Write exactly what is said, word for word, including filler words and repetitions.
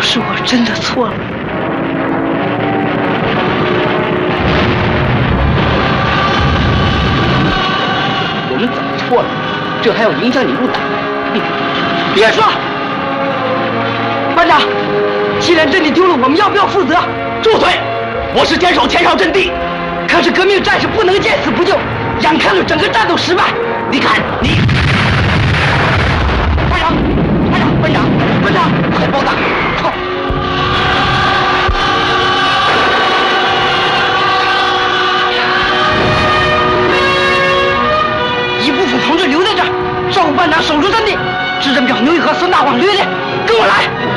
是我真的错了。 我们怎么错了？这还要影响你入党？你别说，班长，既然阵地丢了，我们要不要负责？ 住嘴！我是坚守前哨阵地， 可是革命战士不能见死不救，眼看着整个战斗失败。 你看你， 班长，班长，班长，班长， 快包弹！操！ 一部分同志留在这儿，照顾班长守住阵地。支阵表牛一和孙大旺略列，跟我来。